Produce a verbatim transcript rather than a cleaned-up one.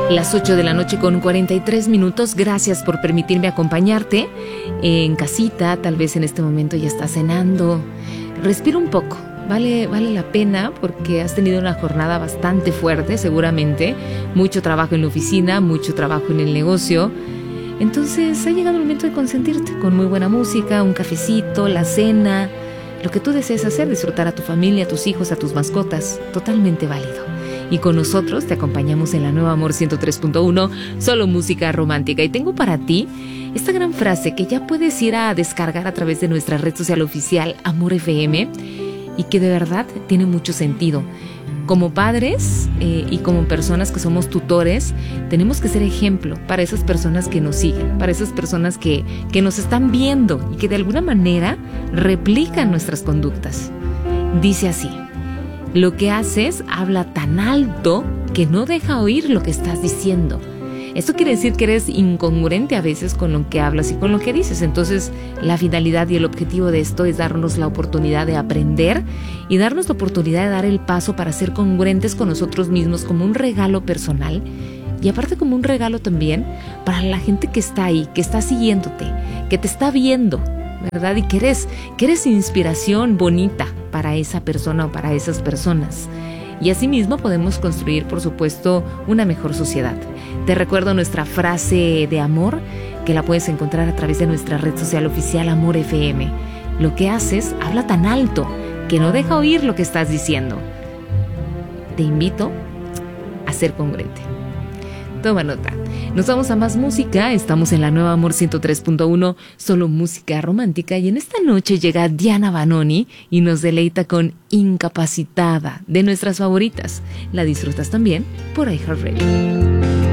Las ocho de la noche con cuarenta y tres minutos. Gracias por permitirme acompañarte en casita. Tal vez en este momento ya estás cenando. Respira un poco. Vale, vale la pena porque has tenido una jornada bastante fuerte, seguramente. Mucho trabajo en la oficina, mucho trabajo en el negocio. Entonces ha llegado el momento de consentirte con muy buena música, un cafecito, la cena, lo que tú desees hacer, disfrutar a tu familia, a tus hijos, a tus mascotas. Totalmente válido. Y con nosotros te acompañamos en la Nueva Amor ciento tres punto uno, solo música romántica. Y tengo para ti esta gran frase que ya puedes ir a descargar a través de nuestra red social oficial Amor F M y que de verdad tiene mucho sentido. Como padres eh, y como personas que somos tutores, tenemos que ser ejemplo para esas personas que nos siguen, para esas personas que, que nos están viendo y que de alguna manera replican nuestras conductas. Dice así: lo que haces habla tan alto que no deja oír lo que estás diciendo. Esto quiere decir que eres incongruente a veces con lo que hablas y con lo que dices. Entonces, la finalidad y el objetivo de esto es darnos la oportunidad de aprender y darnos la oportunidad de dar el paso para ser congruentes con nosotros mismos como un regalo personal y aparte como un regalo también para la gente que está ahí, que está siguiéndote, que te está viendo, ¿verdad? Y que eres, que eres inspiración bonita para esa persona o para esas personas. Y asimismo podemos construir, por supuesto, una mejor sociedad. Te recuerdo nuestra frase de amor, que la puedes encontrar a través de nuestra red social oficial Amor F M. Lo que haces habla tan alto que no deja oír lo que estás diciendo. Te invito a ser congruente. Toma nota. Nos vamos a más música. Estamos en la Nueva Amor ciento tres punto uno, solo música romántica. Y en esta noche llega Diana Banoni y nos deleita con Incapacitada, de nuestras favoritas. La disfrutas también por iHeartRadio.